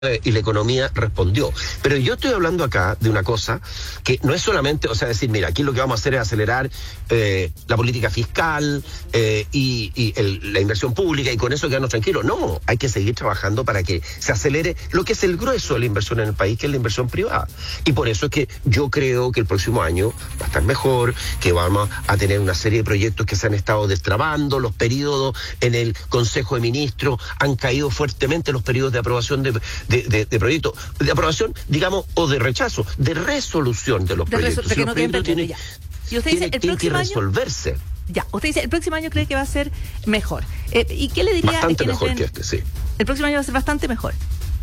y la economía respondió. Pero yo estoy hablando acá de una cosa que no es solamente, o sea, decir, mira, aquí lo que vamos a hacer es acelerar la política fiscal la inversión pública y con eso quedarnos tranquilos. No, hay que seguir trabajando para que se acelere lo que es el grueso de la inversión en el país, que es la inversión privada. Y por eso es que yo creo que el próximo año va a estar mejor, que vamos a tener una serie de proyectos que se han estado destrabando, los periodos en el Consejo de Ministros han caído fuertemente, los periodos de aprobación de proyectos, de aprobación, digamos, o de rechazo, de resolución de los proyectos. De que no tienen tiene, y usted dice, tiene que resolverse. Ya, usted dice, el próximo año cree que va a ser mejor. ¿Y qué le diría bastante a quienes mejor que este, sí. El próximo año va a ser bastante mejor.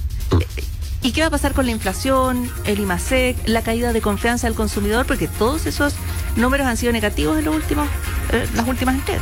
¿Y qué va a pasar con la inflación, el IMASEC, la caída de confianza del consumidor? Porque todos esos números han sido negativos en las últimas entregas.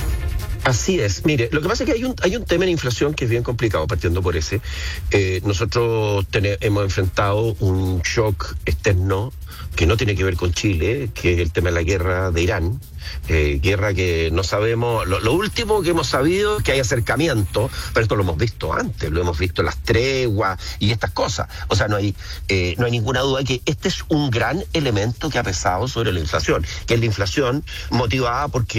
Así es. Mire, lo que pasa es que hay un tema en inflación que es bien complicado, partiendo por ese. Nosotros hemos enfrentado un shock externo que no tiene que ver con Chile, que es el tema de la guerra de Irán. Guerra que no sabemos, lo último que hemos sabido es que hay acercamiento, pero esto lo hemos visto antes, lo hemos visto en las treguas y estas cosas. O sea, no hay ninguna duda que este es un gran elemento que ha pesado sobre la inflación, que es la inflación motivada por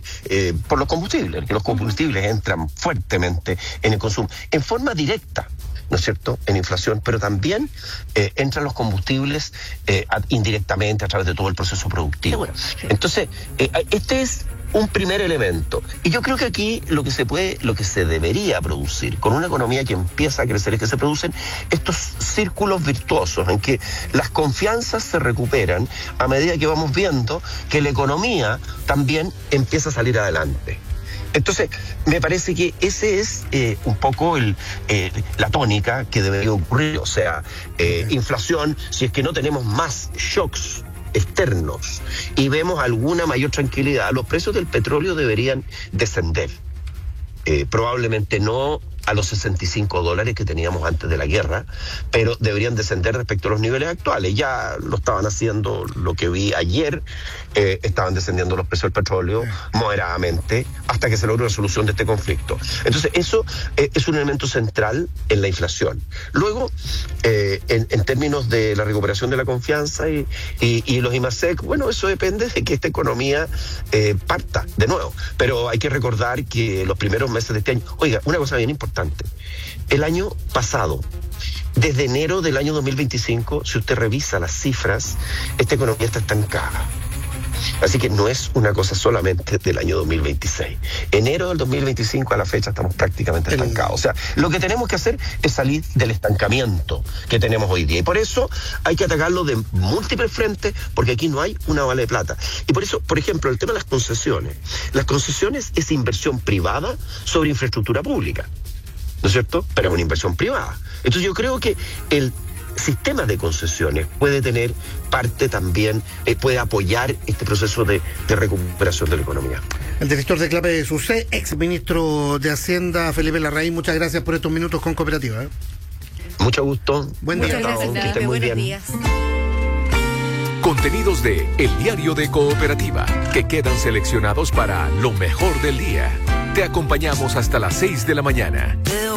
los combustibles, que los combustibles entran fuertemente en el consumo, en forma directa, ¿no es cierto?, en inflación, pero también entran los combustibles indirectamente a través de todo el proceso productivo. Seguro, sí. Entonces, este es un primer elemento. Y yo creo que aquí lo que se debería producir con una economía que empieza a crecer es que se producen estos círculos virtuosos en que las confianzas se recuperan a medida que vamos viendo que la economía también empieza a salir adelante. Entonces, me parece que ese es un poco la tónica que debería ocurrir. O sea, inflación, si es que no tenemos más shocks externos y vemos alguna mayor tranquilidad, los precios del petróleo deberían descender. Probablemente no a los $65 que teníamos antes de la guerra, pero deberían descender respecto a los niveles actuales. Ya lo estaban haciendo, lo que vi ayer, estaban descendiendo los precios del petróleo moderadamente hasta que se logre una solución de este conflicto. Entonces, eso es un elemento central en la inflación. Luego, en términos de la recuperación de la confianza y los IMASEC, bueno, eso depende de que esta economía parta de nuevo. Pero hay que recordar que los primeros meses de este año, oiga, una cosa bien importante, el año pasado, desde enero del año 2025, si usted revisa las cifras, esta economía está estancada. Así que no es una cosa solamente del año 2026. Enero del 2025 a la fecha estamos prácticamente estancados. O sea, lo que tenemos que hacer es salir del estancamiento que tenemos hoy día. Y por eso hay que atacarlo de múltiples frentes, porque aquí no hay una bala de plata. Y por eso, por ejemplo, el tema de las concesiones. Las concesiones es inversión privada sobre infraestructura pública, ¿no es cierto? Pero es una inversión privada. Entonces yo creo que el sistema de concesiones puede tener parte también, puede apoyar este proceso de recuperación de la economía. El director de CLAPE SUCE, ex ministro de Hacienda, Felipe Larraín, muchas gracias por estos minutos con Cooperativa. Mucho gusto. Buen día. Muchas gracias, que estén muy buenos bien. días. Contenidos de El Diario de Cooperativa, que quedan seleccionados para lo mejor del día. Te acompañamos hasta las 6 de la mañana.